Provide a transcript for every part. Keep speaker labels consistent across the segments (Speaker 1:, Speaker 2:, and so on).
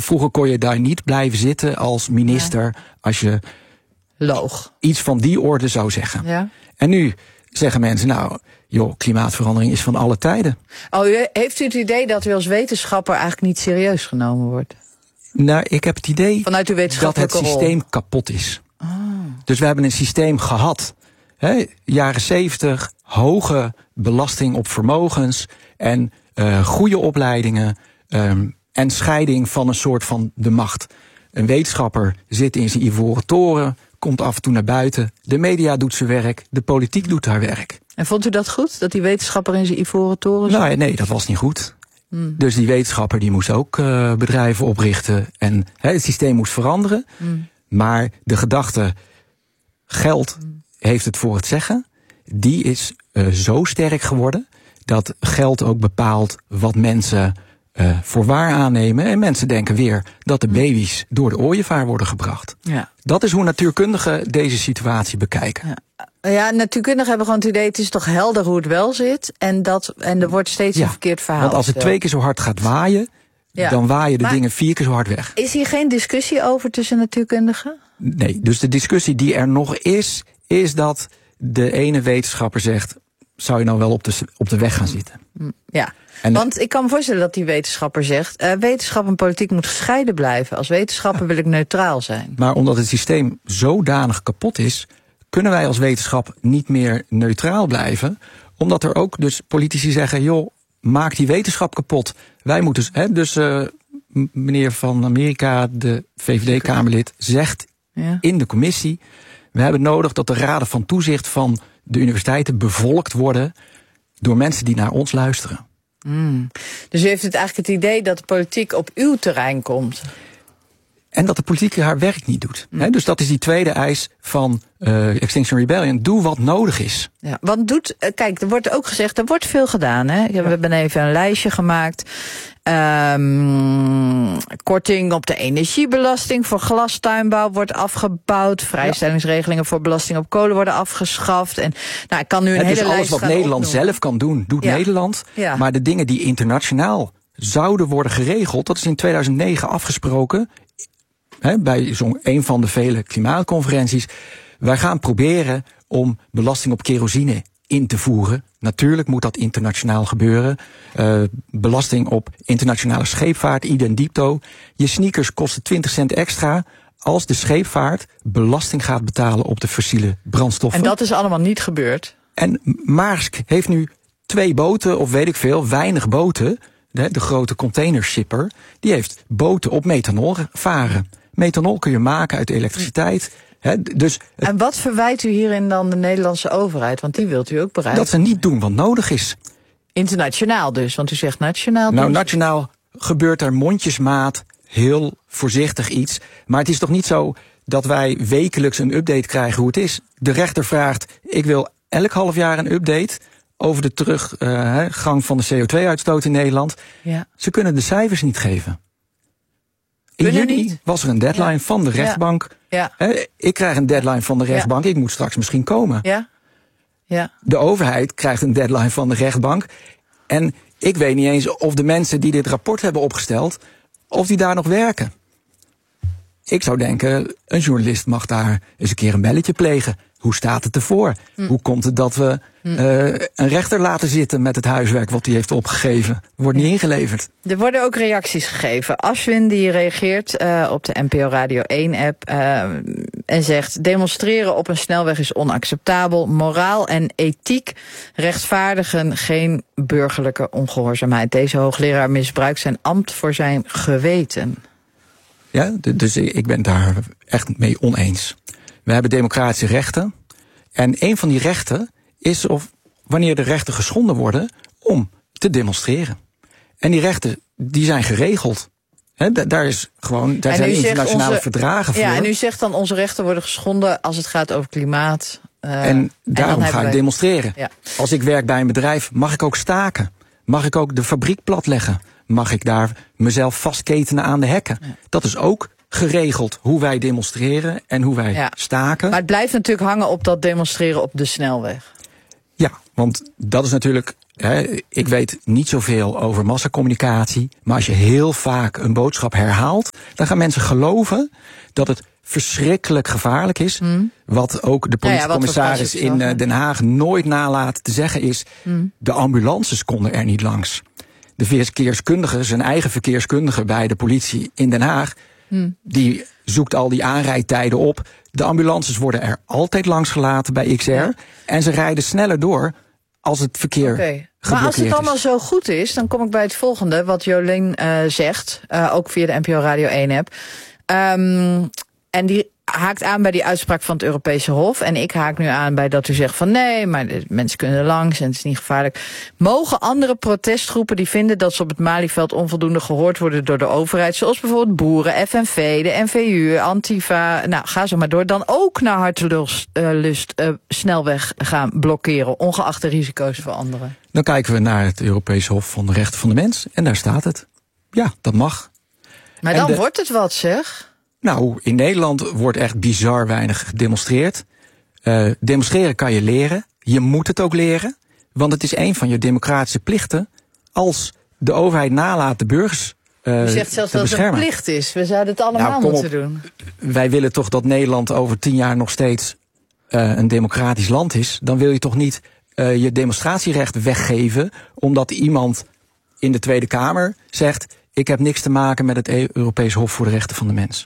Speaker 1: Vroeger kon je daar niet blijven zitten als minister als je
Speaker 2: loog.
Speaker 1: Iets van die orde zou zeggen.
Speaker 2: Ja.
Speaker 1: En nu zeggen mensen, nou, joh, klimaatverandering is van alle tijden.
Speaker 2: Heeft u het idee dat u als wetenschapper eigenlijk niet serieus genomen wordt?
Speaker 1: Nou, ik heb het idee
Speaker 2: vanuit uw
Speaker 1: dat het systeem
Speaker 2: rol
Speaker 1: kapot is. Dus we hebben een systeem gehad. Jaren 70, hoge belasting op vermogens en goede opleidingen en scheiding van een soort van de macht. Een wetenschapper zit in zijn ivoren toren, komt af en toe naar buiten. De media doet zijn werk, de politiek doet haar werk.
Speaker 2: En vond u dat goed, dat die wetenschapper in zijn ivoren toren zat?
Speaker 1: Nou, nee, dat was niet goed. Dus die wetenschapper die moest ook bedrijven oprichten. En het systeem moest veranderen. Maar de gedachte, geld heeft het voor het zeggen, die is zo sterk geworden dat geld ook bepaalt wat mensen voor waar aannemen. En mensen denken weer dat de baby's door de ooievaar worden gebracht.
Speaker 2: Ja.
Speaker 1: Dat is hoe natuurkundigen deze situatie bekijken.
Speaker 2: Ja, natuurkundigen hebben gewoon het idee, het is toch helder hoe het wel zit. En er wordt steeds een verkeerd verhaal.
Speaker 1: Want als het 2 keer zo hard gaat waaien, dan waaien de dingen 4 keer zo hard weg.
Speaker 2: Is hier geen discussie over tussen natuurkundigen?
Speaker 1: Nee, dus de discussie die er nog is dat de ene wetenschapper zegt, zou je nou wel op de weg gaan zitten?
Speaker 2: Ja, want ik kan me voorstellen dat die wetenschapper zegt, wetenschap en politiek moet gescheiden blijven. Als wetenschapper wil ik neutraal zijn.
Speaker 1: Maar omdat het systeem zodanig kapot is, kunnen wij als wetenschap niet meer neutraal blijven. Omdat er ook dus politici zeggen, joh, maak die wetenschap kapot. Wij moeten, dus meneer van Amerika, de VVD-Kamerlid, zegt in de commissie, we hebben nodig dat de raden van toezicht van de universiteiten bevolkt worden door mensen die naar ons luisteren.
Speaker 2: Dus u heeft het eigenlijk het idee dat de politiek op uw terrein komt?
Speaker 1: En dat de politiek haar werk niet doet. Dus dat is die tweede eis van Extinction Rebellion. Doe wat nodig is.
Speaker 2: Ja, kijk, er wordt ook gezegd, er wordt veel gedaan. Hè? We hebben even een lijstje gemaakt. Korting op de energiebelasting voor glastuinbouw wordt afgebouwd. Vrijstellingsregelingen voor belasting op kolen worden afgeschaft. En ik kan nu een hele lijst
Speaker 1: alles wat Nederland zelf kan doen, doet Nederland. Ja. Maar de dingen die internationaal zouden worden geregeld, dat is in 2009 afgesproken. Bij een van de vele klimaatconferenties. Wij gaan proberen om belasting op kerosine in te voeren. Natuurlijk moet dat internationaal gebeuren. Belasting op internationale scheepvaart, idem dito. Je sneakers kosten 20 cent extra als de scheepvaart belasting gaat betalen op de fossiele brandstoffen.
Speaker 2: En dat is allemaal niet gebeurd.
Speaker 1: En Maersk heeft nu 2 boten, of weet ik veel, weinig boten. De grote containershipper, die heeft boten op methanol varen. Methanol kun je maken uit elektriciteit. En
Speaker 2: wat verwijt u hierin dan de Nederlandse overheid? Want die wilt u ook bereiken.
Speaker 1: Dat ze niet doen wat nodig is.
Speaker 2: Internationaal dus, want u zegt nationaal.
Speaker 1: Nou, nationaal gebeurt er mondjesmaat heel voorzichtig iets. Maar het is toch niet zo dat wij wekelijks een update krijgen hoe het is. De rechter vraagt, ik wil elk half jaar een update over de teruggang van de CO2-uitstoot in Nederland. Ja. Ze kunnen de cijfers niet geven. In juni was er een deadline van de rechtbank. Ja. Ik krijg een deadline van de rechtbank. Ik moet straks misschien komen.
Speaker 2: Ja. Ja.
Speaker 1: De overheid krijgt een deadline van de rechtbank. En ik weet niet eens of de mensen die dit rapport hebben opgesteld, of die daar nog werken. Ik zou denken, een journalist mag daar eens een keer een belletje plegen. Hoe staat het ervoor? Hoe komt het dat we een rechter laten zitten met het huiswerk wat hij heeft opgegeven? Wordt niet ingeleverd.
Speaker 2: Er worden ook reacties gegeven. Ashwin die reageert op de NPO Radio 1-app en zegt, demonstreren op een snelweg is onacceptabel. Moraal en ethiek rechtvaardigen geen burgerlijke ongehoorzaamheid. Deze hoogleraar misbruikt zijn ambt voor zijn geweten.
Speaker 1: Ja, dus ik ben daar echt mee oneens. We hebben democratische rechten. En een van die rechten is wanneer de rechten geschonden worden om te demonstreren. En die rechten, die zijn geregeld. Daar zijn internationale verdragen voor.
Speaker 2: Ja, en u zegt dan onze rechten worden geschonden als het gaat over klimaat.
Speaker 1: En daarom ga ik demonstreren. Ja. Als ik werk bij een bedrijf, mag ik ook staken. Mag ik ook de fabriek platleggen. Mag ik daar mezelf vastketenen aan de hekken. Ja. Dat is ook geregeld hoe wij demonstreren en hoe wij staken.
Speaker 2: Maar het blijft natuurlijk hangen op dat demonstreren op de snelweg.
Speaker 1: Ja, want dat is natuurlijk ik weet niet zoveel over massacommunicatie, maar als je heel vaak een boodschap herhaalt, dan gaan mensen geloven dat het verschrikkelijk gevaarlijk is. Wat ook de politiecommissaris in Den Haag nooit nalaat te zeggen is, de ambulances konden er niet langs. De verkeerskundige, zijn eigen verkeerskundige bij de politie in Den Haag, die zoekt al die aanrijdtijden op. De ambulances worden er altijd langs gelaten bij XR. Ja. En ze rijden sneller door als het verkeer geblokkeerd is.
Speaker 2: Maar als het allemaal zo goed is, dan kom ik bij het volgende wat Jolien zegt. Ook via de NPO Radio 1-app. En die haakt aan bij die uitspraak van het Europese Hof. En ik haak nu aan bij dat u zegt van nee, maar de mensen kunnen er langs en het is niet gevaarlijk. Mogen andere protestgroepen die vinden dat ze op het Malieveld onvoldoende gehoord worden door de overheid, zoals bijvoorbeeld boeren, FNV, de NVU, Antifa, nou ga zo maar door, dan ook naar hartelust snelweg gaan blokkeren, ongeacht de risico's voor anderen?
Speaker 1: Dan kijken we naar het Europese Hof van de Rechten van de Mens en daar staat het. Ja, dat mag.
Speaker 2: Maar dan wordt het wat, zeg.
Speaker 1: Nou, in Nederland wordt echt bizar weinig gedemonstreerd. Demonstreren kan je leren. Je moet het ook leren. Want het is een van je democratische plichten als de overheid nalaat de burgers
Speaker 2: U zegt zelfs dat het een plicht is. We zouden het allemaal moeten doen.
Speaker 1: Wij willen toch dat Nederland over 10 jaar nog steeds een democratisch land is. Dan wil je toch niet je demonstratierecht weggeven omdat iemand in de Tweede Kamer zegt, ik heb niks te maken met het Europees Hof voor de Rechten van de Mens.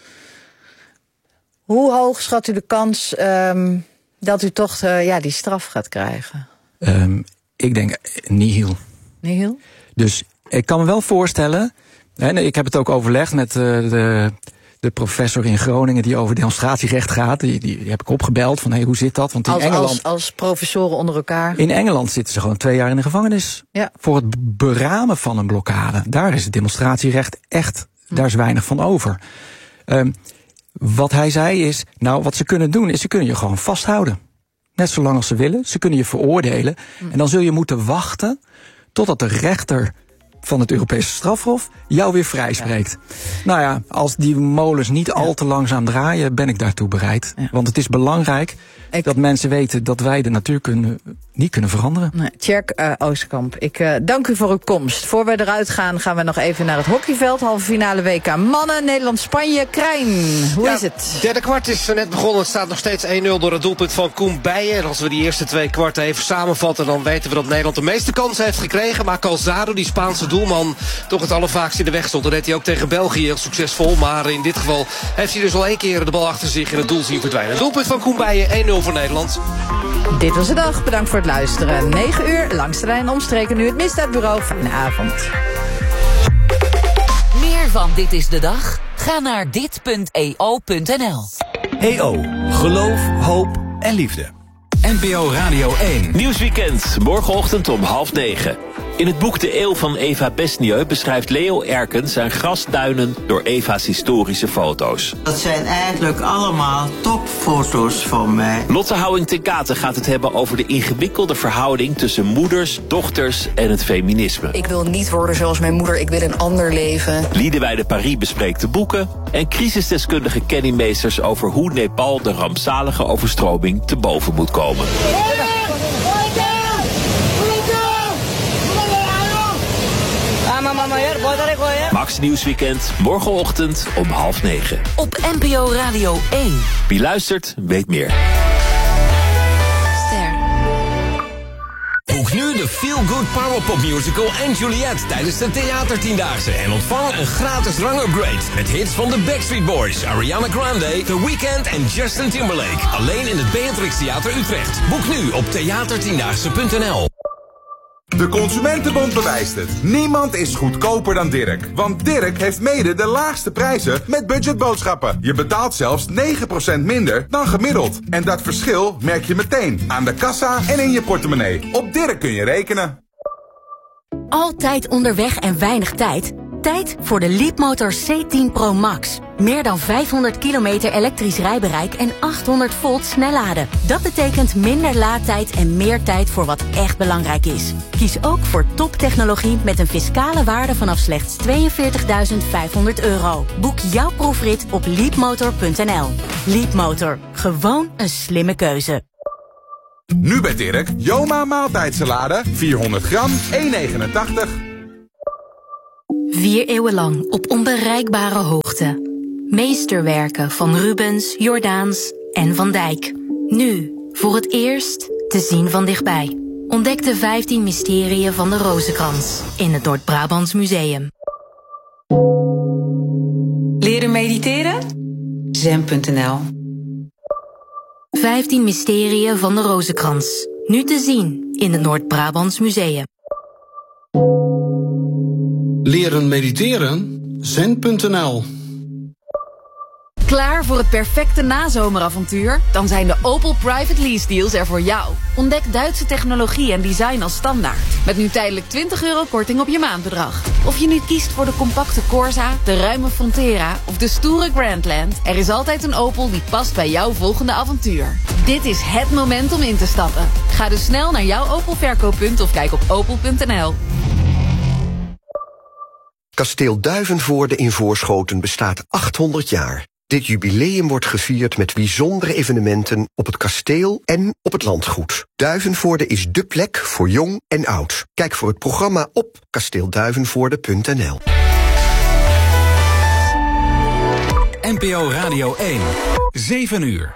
Speaker 2: Hoe hoog schat u de kans dat u toch die straf gaat krijgen?
Speaker 1: Ik denk nihil.
Speaker 2: Nihil?
Speaker 1: Dus ik kan me wel voorstellen, en ik heb het ook overlegd met de professor in Groningen die over demonstratierecht gaat. Die heb ik opgebeld van hoe zit dat? Want in Engeland,
Speaker 2: als professoren onder elkaar.
Speaker 1: In Engeland zitten ze gewoon 2 jaar in de gevangenis. Ja. Voor het beramen van een blokkade. Daar is het demonstratierecht echt, daar is weinig van over. Wat hij zei is, nou wat ze kunnen doen is, ze kunnen je gewoon vasthouden. Net zolang als ze willen. Ze kunnen je veroordelen. En dan zul je moeten wachten totdat de rechter van het Europese strafhof jou weer vrijspreekt. Ja. Nou ja, als die molens niet al te langzaam draaien, ben ik daartoe bereid. Ja. Want het is belangrijk dat mensen weten dat wij de natuur niet kunnen veranderen.
Speaker 2: Nee, Tjerk Oosterkamp, ik dank u voor uw komst. Voor we eruit gaan we nog even naar het hockeyveld. Halve finale WK mannen, Nederland-Spanje. Krijn, hoe is het?
Speaker 3: Derde kwart is net begonnen. Het staat nog steeds 1-0 door het doelpunt van Koen Bijen. En als we die eerste 2 kwarten even samenvatten, dan weten we dat Nederland de meeste kansen heeft gekregen. Maar Calzado, die Spaanse doelman, toch het allervaakst in de weg stond. Dat deed hij ook tegen België heel succesvol. Maar in dit geval heeft hij dus al 1 keer de bal achter zich in het doel zien verdwijnen. Doelpunt van Koen Bijen, 1-0 voor Nederland.
Speaker 2: Dit was de dag. Bedankt voor het luisteren. 9 uur, langs de lijn omstreken. Nu het Misdaadbureau. Fijne avond.
Speaker 4: Meer van Dit is de Dag? Ga naar dit.eo.nl.
Speaker 5: EO. Geloof, hoop en liefde. NPO Radio 1.
Speaker 6: Nieuwsweekend. Morgenochtend om 8:30. In het boek De Eeuw van Eva Besnieu beschrijft Leo Erkens zijn grasduinen door Eva's historische foto's.
Speaker 7: Dat zijn eigenlijk allemaal topfoto's van mij.
Speaker 6: Lotte Houwing ten Katen gaat het hebben over de ingewikkelde verhouding tussen moeders, dochters en het feminisme.
Speaker 8: Ik wil niet worden zoals mijn moeder, ik wil een ander leven.
Speaker 6: Liedewij de Paris bespreekt de boeken en crisisdeskundige Kenny Meesters over hoe Nepal de rampzalige overstroming te boven moet komen. Max Nieuwsweekend, morgenochtend om 8:30.
Speaker 4: Op NPO Radio 1.
Speaker 6: Wie luistert, weet meer.
Speaker 5: Boek nu de Feel Good Powerpop Musical en Juliet tijdens de Theatertiendaagse. En ontvang een gratis rangupgrade met hits van de Backstreet Boys, Ariana Grande, The Weeknd en Justin Timberlake. Alleen in het Beatrix Theater Utrecht. Boek nu op theatertiendaagse.nl.
Speaker 9: De Consumentenbond bewijst het. Niemand is goedkoper dan Dirk. Want Dirk heeft mede de laagste prijzen met budgetboodschappen. Je betaalt zelfs 9% minder dan gemiddeld. En dat verschil merk je meteen aan de kassa en in je portemonnee. Op Dirk kun je rekenen.
Speaker 10: Altijd onderweg en weinig tijd? Tijd voor de Leapmotor C10 Pro Max. Meer dan 500 kilometer elektrisch rijbereik en 800 volt snelladen. Dat betekent minder laadtijd en meer tijd voor wat echt belangrijk is. Kies ook voor toptechnologie met een fiscale waarde vanaf slechts €42.500. Boek jouw proefrit op leapmotor.nl. Leapmotor. Gewoon een slimme keuze.
Speaker 9: Nu bij Dirk, Joma maaltijdsalade, 400 gram, 1,89.
Speaker 10: 4 eeuwen lang op onbereikbare hoogte. Meesterwerken van Rubens, Jordaens en Van Dijk. Nu, voor het eerst, te zien van dichtbij. Ontdek de 15 mysterieën van de Rozenkrans in het Noord-Brabants Museum.
Speaker 11: Leren mediteren? Zen.nl
Speaker 10: 15 mysterieën van de Rozenkrans. Nu te zien in het Noord-Brabants Museum.
Speaker 12: Leren mediteren? Zen.nl
Speaker 13: Klaar voor het perfecte nazomeravontuur? Dan zijn de Opel Private Lease Deals er voor jou. Ontdek Duitse technologie en design als standaard. Met nu tijdelijk €20 korting op je maandbedrag. Of je nu kiest voor de compacte Corsa, de ruime Frontera of de stoere Grandland, er is altijd een Opel die past bij jouw volgende avontuur. Dit is het moment om in te stappen. Ga dus snel naar jouw Opel verkooppunt of kijk op opel.nl.
Speaker 14: Kasteel Duivenvoorde in Voorschoten bestaat 800 jaar. Dit jubileum wordt gevierd met bijzondere evenementen op het kasteel en op het landgoed. Duivenvoorde is dé plek voor jong en oud. Kijk voor het programma op kasteelduivenvoorde.nl.
Speaker 15: NPO Radio 1, 7 uur.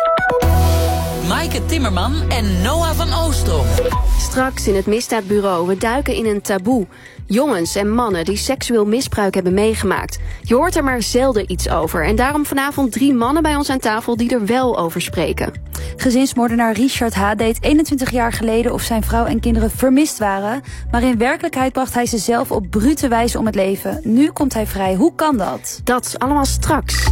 Speaker 4: Maaike Timmerman en Noah van Oostrom.
Speaker 16: Straks in het Misdaadbureau, we duiken in een taboe. Jongens en mannen die seksueel misbruik hebben meegemaakt. Je hoort er maar zelden iets over. En daarom vanavond 3 mannen bij ons aan tafel die er wel over spreken.
Speaker 17: Gezinsmoordenaar Richard H. deed 21 jaar geleden of zijn vrouw en kinderen vermist waren. Maar in werkelijkheid bracht hij ze zelf op brute wijze om het leven. Nu komt hij vrij. Hoe kan dat?
Speaker 16: Dat allemaal straks.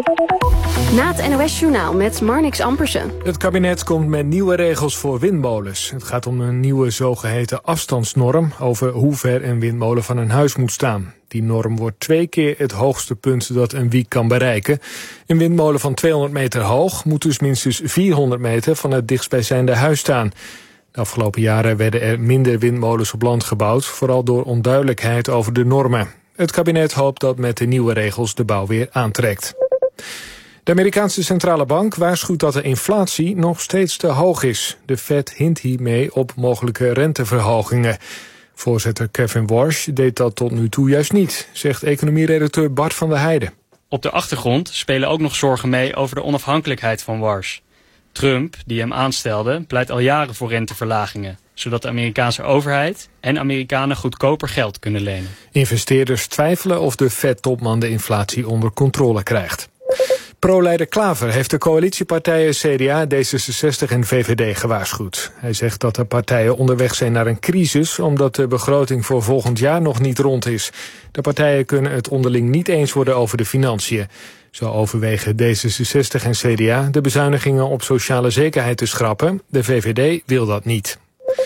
Speaker 16: Na het NOS-journaal met Marnix Ampersen.
Speaker 18: Het kabinet komt met nieuwe regels voor windmolens. Het gaat om een nieuwe zogeheten afstandsnorm over hoe ver een windmolen van een huis moet staan. Die norm wordt 2 keer het hoogste punt dat een wiek kan bereiken. Een windmolen van 200 meter hoog moet dus minstens 400 meter van het dichtstbijzijnde huis staan. De afgelopen jaren werden er minder windmolens op land gebouwd, vooral door onduidelijkheid over de normen. Het kabinet hoopt dat met de nieuwe regels de bouw weer aantrekt. De Amerikaanse centrale bank waarschuwt dat de inflatie nog steeds te hoog is. De Fed hint hiermee op mogelijke renteverhogingen. Voorzitter Kevin Warsh deed dat tot nu toe juist niet, zegt economieredacteur Bart van der Heijden.
Speaker 19: Op de achtergrond spelen ook nog zorgen mee over de onafhankelijkheid van Warsh. Trump, die hem aanstelde, pleit al jaren voor renteverlagingen, zodat de Amerikaanse overheid en Amerikanen goedkoper geld kunnen lenen.
Speaker 18: Investeerders twijfelen of de Fed-topman de inflatie onder controle krijgt. Pro-leider Klaver heeft de coalitiepartijen CDA, D66 en VVD gewaarschuwd. Hij zegt dat de partijen onderweg zijn naar een crisis omdat de begroting voor volgend jaar nog niet rond is. De partijen kunnen het onderling niet eens worden over de financiën. Zo overwegen D66 en CDA de bezuinigingen op sociale zekerheid te schrappen. De VVD wil dat niet.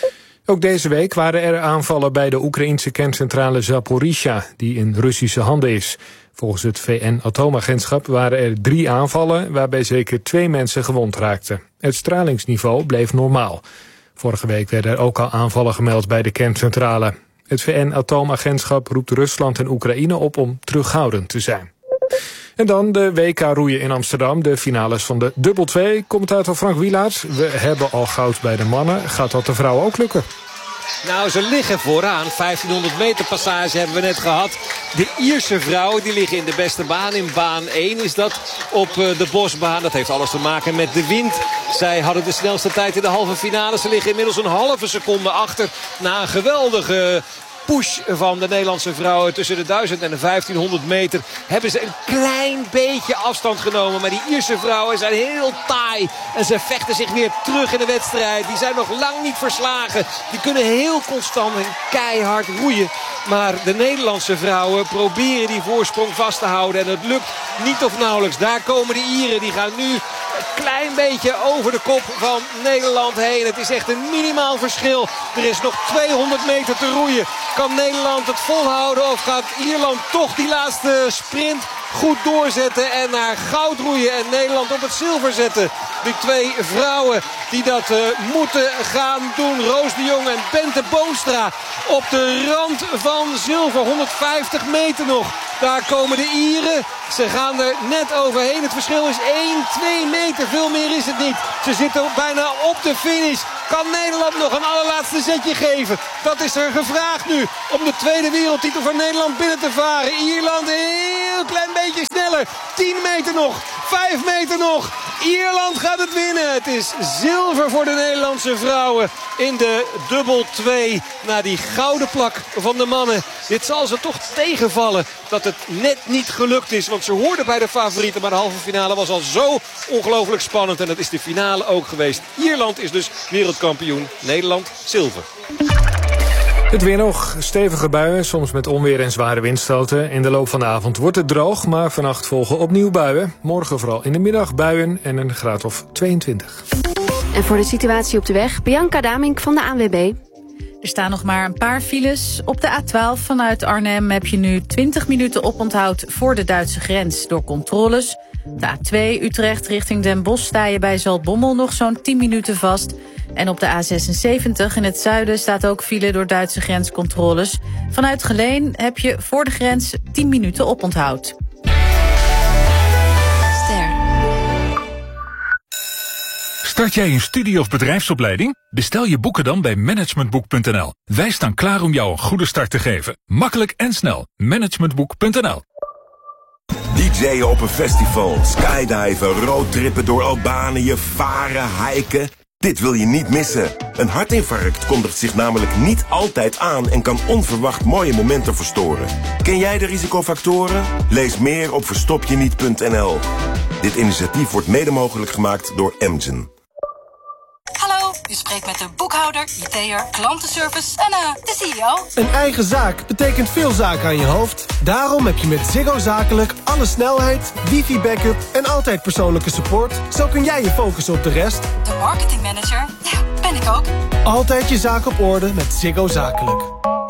Speaker 18: Ook deze week waren er aanvallen bij de Oekraïense kerncentrale Zaporizhzhia, die in Russische handen is. Volgens het VN-atoomagentschap waren er 3 aanvallen waarbij zeker 2 mensen gewond raakten. Het stralingsniveau bleef normaal. Vorige week werden er ook al aanvallen gemeld bij de kerncentrale. Het VN-atoomagentschap roept Rusland en Oekraïne op om terughoudend te zijn. En dan de WK-roeien in Amsterdam, de finales van de dubbel 2. Commentator Frank Wielaert, we hebben al goud bij de mannen. Gaat dat de vrouwen ook lukken?
Speaker 3: Nou, ze liggen vooraan. 1500 meter passage hebben we net gehad. De Ierse vrouwen die liggen in de beste baan. In baan 1 is dat op de bosbaan. Dat heeft alles te maken met de wind. Zij hadden de snelste tijd in de halve finale. Ze liggen inmiddels een halve seconde achter na een geweldige push van de Nederlandse vrouwen tussen de 1000 en de 1500 meter. Hebben ze een klein beetje afstand genomen. Maar die Ierse vrouwen zijn heel taai. En ze vechten zich weer terug in de wedstrijd. Die zijn nog lang niet verslagen. Die kunnen heel constant en keihard roeien. Maar de Nederlandse vrouwen proberen die voorsprong vast te houden. En het lukt niet of nauwelijks. Daar komen de Ieren. Die gaan nu een klein beetje over de kop van Nederland heen. Het is echt een minimaal verschil. Er is nog 200 meter te roeien. Kan Nederland het volhouden of gaat Ierland toch die laatste sprint goed doorzetten en naar goud roeien en Nederland op het zilver zetten? Die 2 vrouwen die dat moeten gaan doen. Roos de Jong en Bente Boonstra op de rand van zilver. 150 meter nog. Daar komen de Ieren. Ze gaan er net overheen. Het verschil is 1-2 meter, veel meer is het niet. Ze zitten bijna op de finish. Kan Nederland nog een allerlaatste zetje geven? Dat is er gevraagd nu om de tweede wereldtitel van Nederland binnen te varen. Ierland een heel klein beetje sneller. 10 meter nog, 5 meter nog. Ierland gaat het winnen. Het is zilver voor de Nederlandse vrouwen in de dubbel 2. Na die gouden plak van de mannen. Dit zal ze toch tegenvallen dat het net niet gelukt is. Want ze hoorden bij de favorieten, maar de halve finale was al zo ongelooflijk spannend. En dat is de finale ook geweest. Ierland is dus wereldkampioen. Nederland zilver.
Speaker 18: Het weer nog. Stevige buien, soms met onweer en zware windstoten. In de loop van de avond wordt het droog, maar vannacht volgen opnieuw buien. Morgen vooral in de middag buien en een graad of 22.
Speaker 16: En voor de situatie op de weg, Bianca Damink van de ANWB.
Speaker 2: Er staan nog maar een paar files. Op de A12 vanuit Arnhem heb je nu 20 minuten oponthoud voor de Duitse grens door controles. De A2 Utrecht richting Den Bosch sta je bij Zaltbommel nog zo'n 10 minuten vast. En op de A76 in het zuiden staat ook file door Duitse grenscontroles. Vanuit Geleen heb je voor de grens 10 minuten oponthoud.
Speaker 15: Start jij een studie- of bedrijfsopleiding? Bestel je boeken dan bij managementboek.nl. Wij staan klaar om jou een goede start te geven. Makkelijk en snel. Managementboek.nl.
Speaker 20: DJ'en op een festival, skydiven, roadtrippen door Albanië, varen, hiken. Dit wil je niet missen. Een hartinfarct kondigt zich namelijk niet altijd aan en kan onverwacht mooie momenten verstoren. Ken jij de risicofactoren? Lees meer op verstopjeniet.nl. Dit initiatief wordt mede mogelijk gemaakt door Amgen.
Speaker 21: Hallo, u spreekt met de boekhouder, IT'er, klantenservice en de CEO.
Speaker 22: Een eigen zaak betekent veel zaken aan je hoofd. Daarom heb je met Ziggo Zakelijk alle snelheid, wifi-backup en altijd persoonlijke support. Zo kun jij je focussen op de rest.
Speaker 21: De marketingmanager, ja, ben ik ook.
Speaker 22: Altijd je zaak op orde met Ziggo Zakelijk.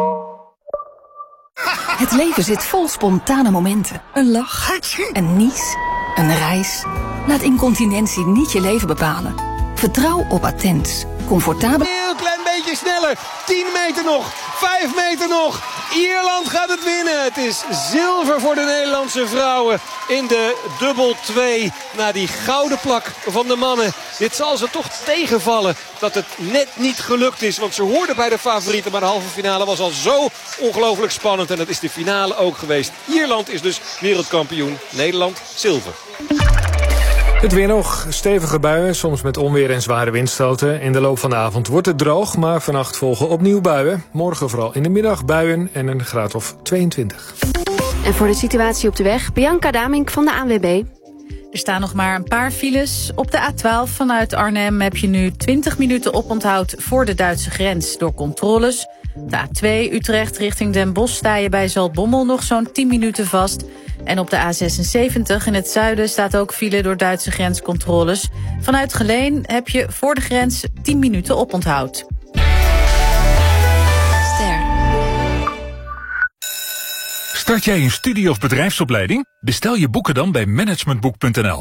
Speaker 23: Het leven zit vol spontane momenten. Een lach, een nies, een reis. Laat incontinentie niet je leven bepalen. Vertrouw op Attens. Comfortabel.
Speaker 3: Heel klein beetje sneller. 10 meter nog. 5 meter nog. Ierland gaat het winnen. Het is zilver voor de Nederlandse vrouwen in de dubbel 2. Na die gouden plak van de mannen. Dit zal ze toch tegenvallen dat het net niet gelukt is. Want ze hoorden bij de favorieten, maar de halve finale was al zo ongelooflijk spannend. En dat is de finale ook geweest. Ierland is dus wereldkampioen. Nederland zilver.
Speaker 18: Het weer nog. Stevige buien, soms met onweer en zware windstoten. In de loop van de avond wordt het droog, maar vannacht volgen opnieuw buien. Morgen vooral in de middag buien en een graad of 22.
Speaker 16: En voor de situatie op de weg, Bianca Damink van de ANWB.
Speaker 2: Er staan nog maar een paar files. Op de A12 vanuit Arnhem heb je nu 20 minuten oponthoud voor de Duitse grens door controles. De A2 Utrecht richting Den Bosch sta je bij Zaltbommel nog zo'n 10 minuten vast. En op de A76 in het zuiden staat ook file door Duitse grenscontroles. Vanuit Geleen heb je voor de grens 10 minuten oponthoud.
Speaker 15: Start jij een studie- of bedrijfsopleiding? Bestel je boeken dan bij managementboek.nl.